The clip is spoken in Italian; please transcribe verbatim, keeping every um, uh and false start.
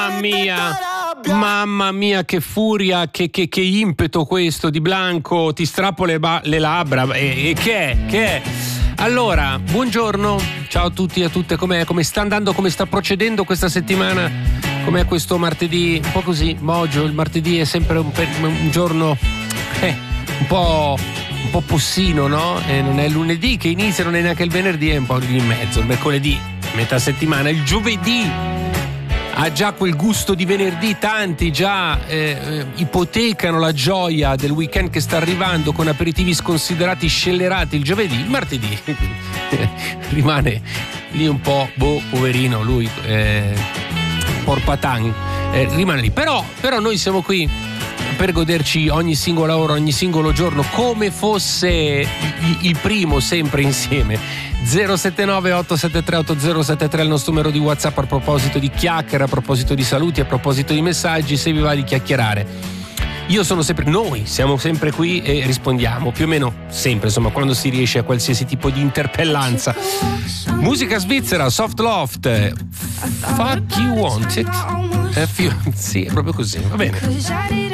mia, mamma mia, che furia, che, che, che impeto questo di Blanco, ti strappo le, ba- le labbra. E, e che è? Che è? Allora, buongiorno, ciao a tutti e a tutte, com'è? Come sta andando, come sta procedendo questa settimana? Com'è questo martedì? Un po' così, mogio, il martedì è sempre un, un giorno eh, un po'... un po' pussino, no? E non è il lunedì che inizia, non è neanche il venerdì, è un po' lì in mezzo, il mercoledì, metà settimana, il giovedì ha già quel gusto di venerdì, tanti già eh, eh, ipotecano la gioia del weekend che sta arrivando con aperitivi sconsiderati, scellerati il giovedì, il martedì rimane lì un po', boh, poverino, lui, eh, porpatan, eh, rimane lì, però, però noi siamo qui per goderci ogni singola ora, ogni singolo giorno come fosse il primo, sempre insieme. Zero sette nove otto sette tre otto zero sette tre è il nostro numero di WhatsApp a proposito di chiacchiere, a proposito di saluti, a proposito di messaggi, se vi va di chiacchierare. Io sono sempre, noi siamo sempre qui e rispondiamo, più o meno sempre, insomma, quando si riesce a qualsiasi tipo di interpellanza. Musica svizzera, Soft Loft, Fuck You Want It? Eh, sì, è proprio così, va bene.